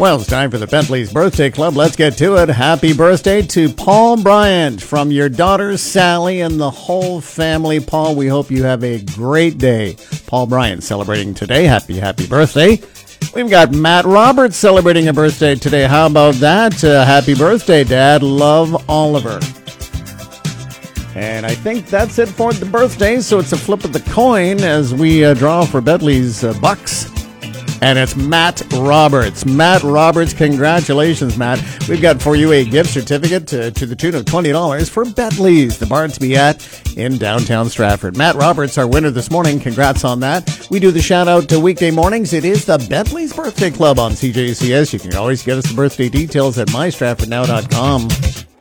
Well, it's time for the Bentley's Birthday Club. Let's get to it. Happy birthday to Paul Bryant from your daughter Sally and the whole family. Paul, we hope you have a great day. Paul Bryant celebrating today. Happy birthday. We've got Matt Roberts celebrating a birthday today. How about that? Happy birthday, Dad. Love, Oliver. And I think that's it for the birthday. So it's a flip of the coin as we draw for Bentley's bucks. And it's Matt Roberts. Matt Roberts, congratulations, Matt. We've got for you a gift certificate to the tune of $20 for Bentley's, the bar to be at in downtown Stratford. Matt Roberts, our winner this morning. Congrats on that. We do the shout-out to weekday mornings. It is the Bentley's Birthday Club on CJCS. You can always get us the birthday details at mystratfordnow.com.